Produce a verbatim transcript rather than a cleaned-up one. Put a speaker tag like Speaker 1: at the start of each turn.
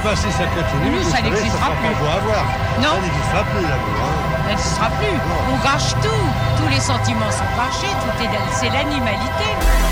Speaker 1: Enfin, si ça continue,
Speaker 2: Nous,
Speaker 1: vous
Speaker 2: ça
Speaker 1: savez,
Speaker 2: n'existera
Speaker 1: ça sera
Speaker 2: plus.
Speaker 1: pas beau à voir.
Speaker 2: Non.
Speaker 1: Ça n'existera plus, l'amour. Hein.
Speaker 2: Ça n'existera plus.
Speaker 1: Non.
Speaker 2: On gâche tout. Tous les sentiments sont gâchés. Tout est, c'est l'animalité.